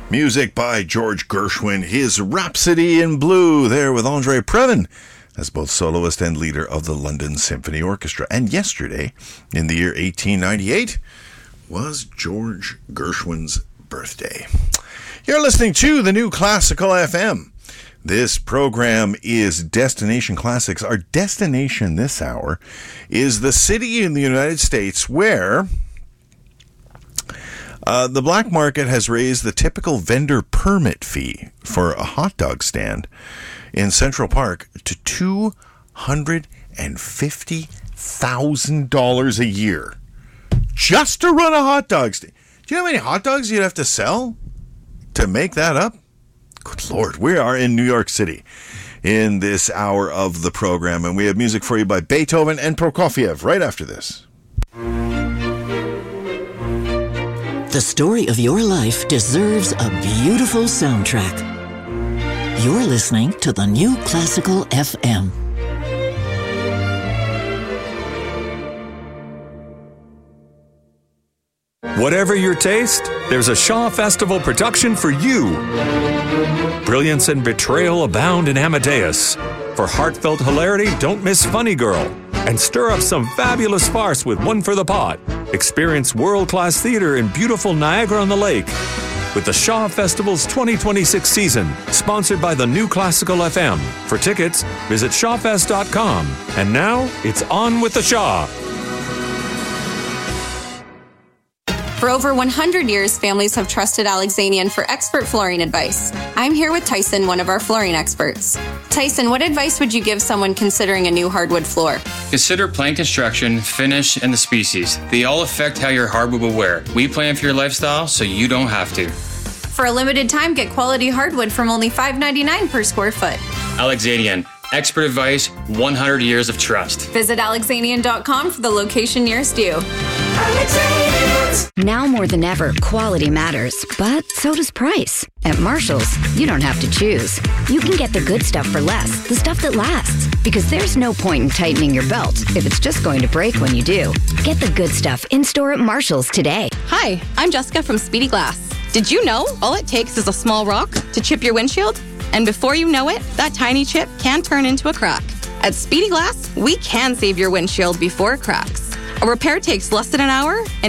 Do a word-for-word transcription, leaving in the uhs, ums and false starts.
Music by George Gershwin, his Rhapsody in Blue, there with Andre Previn as both soloist and leader of the London Symphony Orchestra. And yesterday, in the year eighteen ninety-eight, was George Gershwin's birthday. You're listening to the New Classical F M. This program is Destination Classics. Our destination this hour is the city in the United States where Uh, the black market has raised the typical vendor permit fee for a hot dog stand in Central Park to two hundred fifty thousand dollars a year just to run a hot dog stand. Do you know how many hot dogs you'd have to sell to make that up? Good Lord, we are in New York City in this hour of the program, and we have music for you by Beethoven and Prokofiev right after this. The story of your life deserves a beautiful soundtrack. You're listening to the New Classical F M. Whatever your taste, there's a Shaw Festival production for you. Brilliance and betrayal abound in Amadeus. For heartfelt hilarity, don't miss Funny Girl. And stir up some fabulous farce with One for the Pot. Experience world-class theater in beautiful Niagara-on-the-Lake with the Shaw Festival's twenty twenty-six season, sponsored by the New Classical F M. For tickets, visit shawfest dot com. And now, it's on with the Shaw. For over one hundred years, families have trusted Alexanian for expert flooring advice. I'm here with Tyson, one of our flooring experts. Tyson, what advice would you give someone considering a new hardwood floor? Consider plant construction, finish, and the species. They all affect how your hardwood will wear. We plan for your lifestyle so you don't have to. For a limited time, get quality hardwood from only five dollars and ninety-nine cents per square foot. Alexanian. Expert advice, one hundred years of trust. Visit alexanian dot com for the location nearest you. Now more than ever, quality matters, but so does price. At Marshall's, you don't have to choose. You can get the good stuff for less, the stuff that lasts. Because there's no point in tightening your belt if it's just going to break when you do. Get the good stuff in-store at Marshall's today. Hi, I'm Jessica from Speedy Glass. Did you know all it takes is a small rock to chip your windshield? And before you know it, that tiny chip can turn into a crack. At Speedy Glass, we can save your windshield before it cracks. A repair takes less than an hour, and